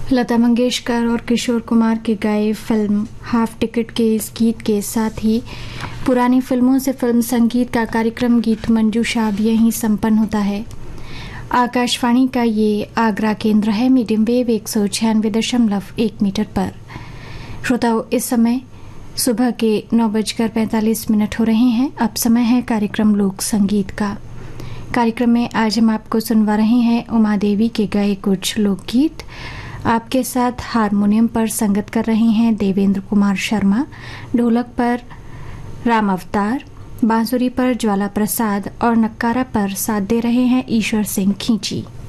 लता मंगेशकर और किशोर कुमार की गाई फिल्म हाफ टिकट के इस गीत के साथ ही पुरानी फिल्मों से फिल्म संगीत का कार्यक्रम गीत मंजूषा अब यहीं संपन्न होता है। आकाशवाणी का ये आगरा केंद्र है, मीडियम वेव 196.1 मीटर पर। श्रोताओं, इस समय सुबह के 9:45 हो रहे हैं। अब समय है कार्यक्रम लोक संगीत का। कार्यक्रम में आज हम आपको सुनवा रहे हैं उमा देवी के गाए कुछ लोकगीत। आपके साथ हारमोनियम पर संगत कर रहे हैं देवेंद्र कुमार शर्मा, ढोलक पर राम अवतार, बांसुरी पर ज्वाला प्रसाद और नक्कारा पर साथ दे रहे हैं ईश्वर सिंह खींची।